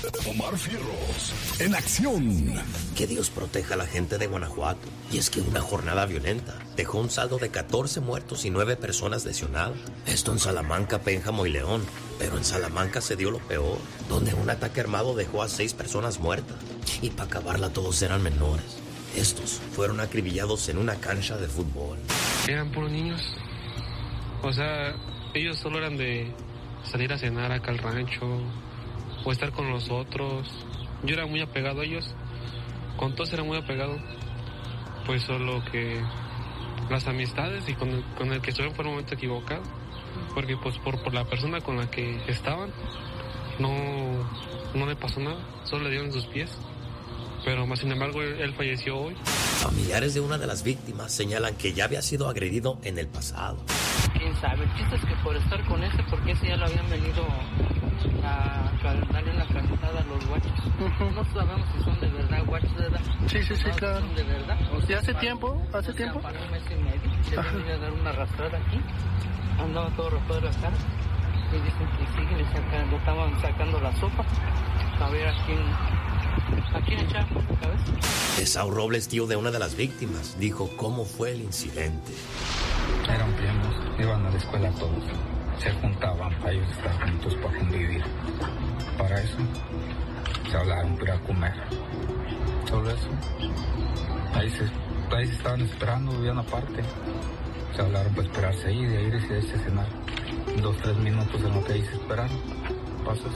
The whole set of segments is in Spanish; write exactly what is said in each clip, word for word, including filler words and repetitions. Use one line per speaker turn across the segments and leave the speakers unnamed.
Omar Fierros, en acción.
Que Dios proteja a la gente de Guanajuato. Y es que una jornada violenta dejó un saldo de catorce muertos y nueve personas lesionadas. Esto en Salamanca, Pénjamo y León. Pero en Salamanca se dio lo peor, donde un ataque armado dejó a seis personas muertas. Y para acabarla todos eran menores. Estos fueron acribillados en una cancha de fútbol.
Eran puros niños. O sea, ellos solo eran de salir a cenar acá al rancho o estar con los otros. Yo era muy apegado a ellos. Con todos era muy apegado. Pues solo que las amistades y con el, con el que estuvieron fue un momento equivocado. Porque pues por, por la persona con la que estaban no, no le pasó nada. Solo le dieron sus pies. Pero más sin embargo él, él falleció hoy.
Familiares de una de las víctimas señalan que ya había sido agredido en el pasado.
Quién sabe, el chiste es que por estar con ese, porque ese ya lo habían venido a darle una calentada a los guachos. Uh-huh. No sabemos si son de verdad guachos, ¿verdad?
Sí, sí, sí,
no,
claro.
Son de verdad. O
¿Y
sea,
hace
para,
tiempo? ¿Hace
o sea,
tiempo?
Para un mes y medio. Se le venía a dar una arrastrada aquí. Andaba todo roto de la cara. Y dicen que siguen, le, sacan, le estaban sacando la sopa. A ver a quién... ¿A quién echar la cabeza?
Esau Robles, tío de una de las víctimas, dijo cómo fue el incidente.
Eran primos, iban a la escuela todos. Se juntaban para ellos estar juntos, para convivir. Para eso, se hablaron para comer. Solo eso. Ahí se, ahí se estaban esperando, vivían aparte. Se hablaron para esperarse ahí, de ahí irse a cenar. Dos, tres minutos en lo que ahí se esperaron. Pasas.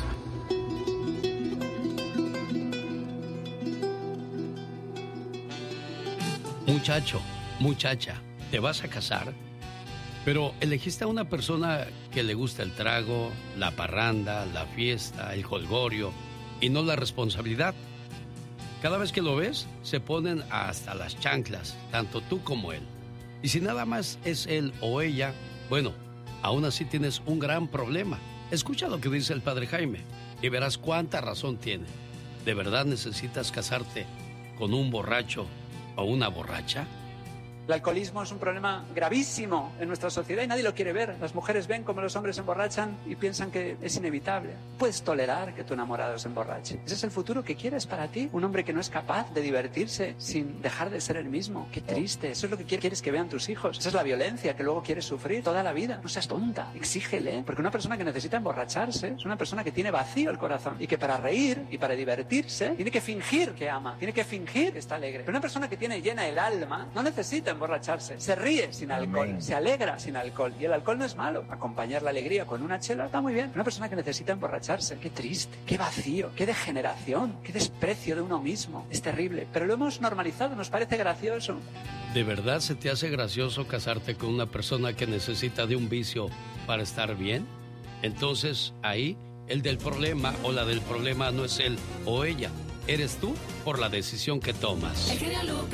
Muchacho, muchacha, ¿te vas a casar? Pero elegiste a una persona que le gusta el trago, la parranda, la fiesta, el jolgorio y no la responsabilidad. Cada vez que lo ves, se ponen hasta las chanclas, tanto tú como él. Y si nada más es él o ella, bueno, aún así tienes un gran problema. Escucha lo que dice el padre Jaime y verás cuánta razón tiene. ¿De verdad necesitas casarte con un borracho o una borracha?
El alcoholismo es un problema gravísimo en nuestra sociedad y nadie lo quiere ver. Las mujeres ven cómo los hombres se emborrachan y piensan que es inevitable. Puedes tolerar que tu enamorado se emborrache. ¿Ese es el futuro que quieres para ti? Un hombre que no es capaz de divertirse sin dejar de ser el mismo. Qué triste. Eso es lo que quieres que vean tus hijos. Esa es la violencia que luego quieres sufrir toda la vida. No seas tonta. Exígele. Porque una persona que necesita emborracharse es una persona que tiene vacío el corazón y que para reír y para divertirse tiene que fingir que ama. Tiene que fingir que está alegre. Pero una persona que tiene llena el alma no necesita emborracharse, se ríe sin alcohol, Amén. Se alegra sin alcohol y el alcohol no es malo. Acompañar la alegría con una chela está muy bien. Una persona que necesita emborracharse, qué triste, qué vacío, qué degeneración, qué desprecio de uno mismo, es terrible, pero lo hemos normalizado, nos parece gracioso.
¿De verdad se te hace gracioso casarte con una persona que necesita de un vicio para estar bien? Entonces ahí el del problema o la del problema no es él o ella, eres tú por la decisión que tomas.